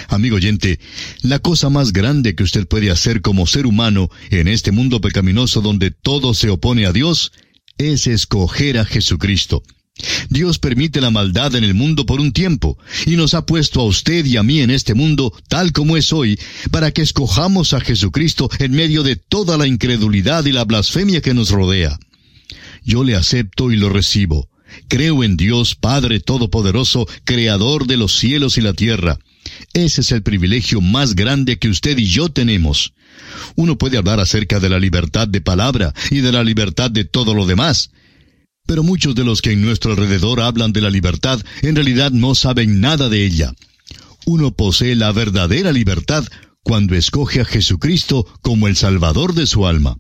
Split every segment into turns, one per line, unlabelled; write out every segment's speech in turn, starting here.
Amigo oyente, la cosa más grande que usted puede hacer como ser humano en este mundo pecaminoso donde todo se opone a Dios, es escoger a Jesucristo. Dios permite la maldad en el mundo por un tiempo, y nos ha puesto a usted y a mí en este mundo, tal como es hoy, para que escojamos a Jesucristo en medio de toda la incredulidad y la blasfemia que nos rodea. Yo le acepto y lo recibo. Creo en Dios, Padre Todopoderoso, Creador de los cielos y la tierra. Ese es el privilegio más grande que usted y yo tenemos. Uno puede hablar acerca de la libertad de palabra y de la libertad de todo lo demás, pero muchos de los que en nuestro alrededor hablan de la libertad, en realidad no saben nada de ella. Uno posee la verdadera libertad cuando escoge a Jesucristo como el Salvador de su alma.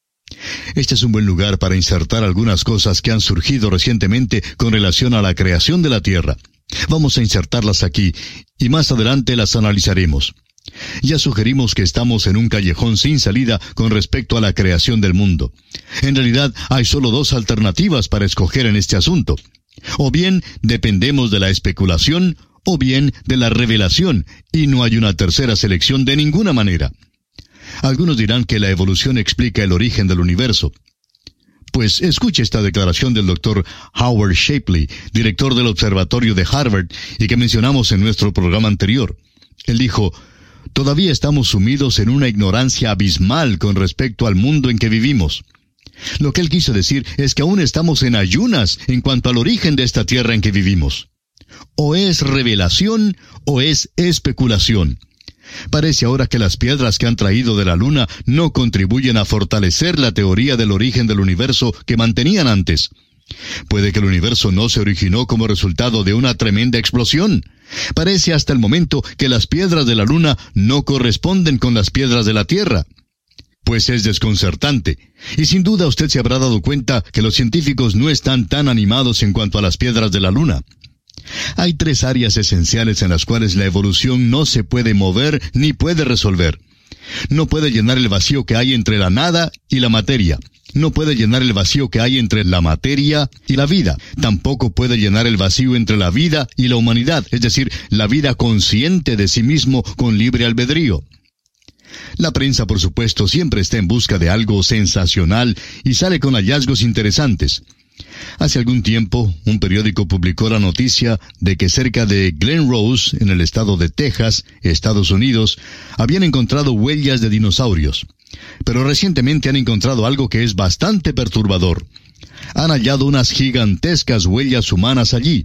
Este es un buen lugar para insertar algunas cosas que han surgido recientemente con relación a la creación de la tierra. Vamos a insertarlas aquí, y más adelante las analizaremos. Ya sugerimos que estamos en un callejón sin salida con respecto a la creación del mundo. En realidad, hay solo dos alternativas para escoger en este asunto. O bien dependemos de la especulación, o bien de la revelación, y no hay una tercera selección de ninguna manera. Algunos dirán que la evolución explica el origen del universo. Pues escuche esta declaración del Dr. Howard Shapley, director del Observatorio de Harvard, y que mencionamos en nuestro programa anterior. Él dijo: todavía estamos sumidos en una ignorancia abismal con respecto al mundo en que vivimos. Lo que él quiso decir es que aún estamos en ayunas en cuanto al origen de esta tierra en que vivimos. O es revelación o es especulación. Parece ahora que las piedras que han traído de la luna no contribuyen a fortalecer la teoría del origen del universo que mantenían antes. Puede que el universo no se originó como resultado de una tremenda explosión. Parece hasta el momento que las piedras de la luna no corresponden con las piedras de la Tierra. Pues es desconcertante. Y sin duda usted se habrá dado cuenta que los científicos no están tan animados en cuanto a las piedras de la luna. Hay tres áreas esenciales en las cuales la evolución no se puede mover ni puede resolver. No puede llenar el vacío que hay entre la nada y la materia. No puede llenar el vacío que hay entre la materia y la vida. Tampoco puede llenar el vacío entre la vida y la humanidad, es decir, la vida consciente de sí mismo con libre albedrío. La prensa, por supuesto, siempre está en busca de algo sensacional y sale con hallazgos interesantes. Hace algún tiempo, un periódico publicó la noticia de que cerca de Glen Rose, en el estado de Texas, Estados Unidos, habían encontrado huellas de dinosaurios. Pero recientemente han encontrado algo que es bastante perturbador. Han hallado unas gigantescas huellas humanas allí.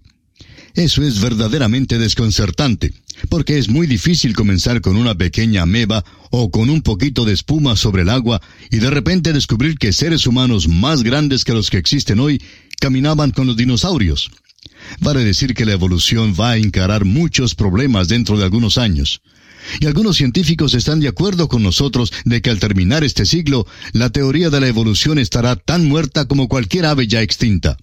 Eso es verdaderamente desconcertante, porque es muy difícil comenzar con una pequeña ameba o con un poquito de espuma sobre el agua y de repente descubrir que seres humanos más grandes que los que existen hoy caminaban con los dinosaurios. Vale decir que la evolución va a encarar muchos problemas dentro de algunos años. Y algunos científicos están de acuerdo con nosotros de que al terminar este siglo, la teoría de la evolución estará tan muerta como cualquier ave ya extinta.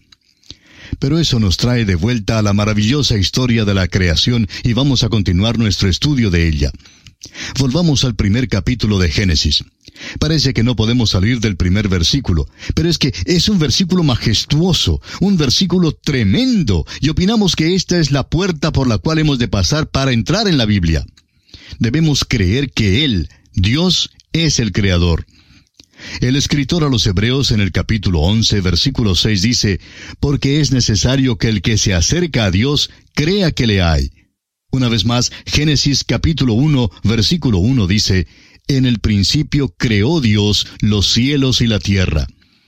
Pero eso nos trae de vuelta a la maravillosa historia de la creación y vamos a continuar nuestro estudio de ella. Volvamos al primer capítulo de Génesis. Parece que no podemos salir del primer versículo, pero es que es un versículo majestuoso, un versículo tremendo, y opinamos que esta es la puerta por la cual hemos de pasar para entrar en la Biblia. Debemos creer que Él, Dios, es el Creador. El escritor a los Hebreos en el capítulo 11, versículo 6 dice: porque es necesario que el que se acerca a Dios crea que le hay. Una vez más, Génesis capítulo 1, versículo 1 dice: en el principio creó Dios los cielos y la tierra.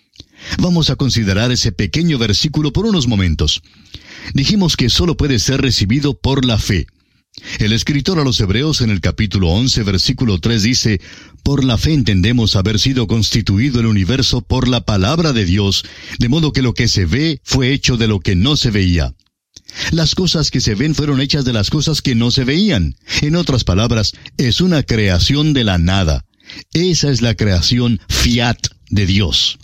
Vamos a considerar ese pequeño versículo por unos momentos. Dijimos que solo puede ser recibido por la fe. El escritor a los Hebreos en el capítulo 11, versículo 3 dice: por la fe entendemos haber sido constituido el universo por la palabra de Dios, de modo que lo que se ve fue hecho de lo que no se veía. Las cosas que se ven fueron hechas de las cosas que no se veían. En otras palabras, es una creación de la nada. Esa es la creación fiat de Dios.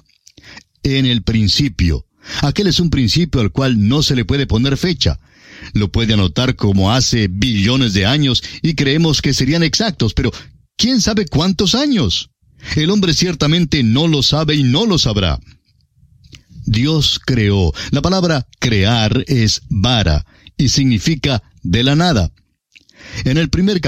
En el principio. Aquel es un principio al cual no se le puede poner fecha. Lo puede anotar como hace billones de años y creemos que serían exactos, pero ¿quién sabe cuántos años? El hombre ciertamente no lo sabe y no lo sabrá. Dios creó. La palabra crear es bara y significa de la nada. En el primer